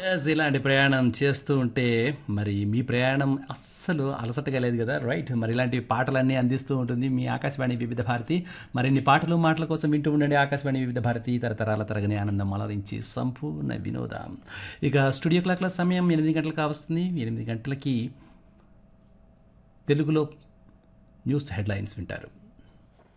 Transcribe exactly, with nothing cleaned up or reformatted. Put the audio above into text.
Yes. ఇలాంటి ప్రయాణం చేస్తూ ఉంటే మరి మీ ప్రయాణం అస్సలు అలసటగా లేదు కదా! రైట్. మరి ఇలాంటి పాటలన్నీ అందిస్తూ ఉంటుంది మీ ఆకాశవాణి వివిధ భారతి. మరిన్ని పాటలు, మాటల కోసం వింటూ ఉండండి ఆకాశవాణి వివిధ భారతి. తరతరాల తరగని ఆనందం అలరించి సంపూర్ణ వినోదం. ఇక స్టూడియో క్లాక్‌ల సమయం ఎనిమిది గంటలకు కావస్తుంది. ఎనిమిది గంటలకి తెలుగులో న్యూస్ హెడ్‌లైన్స్ వింటారు.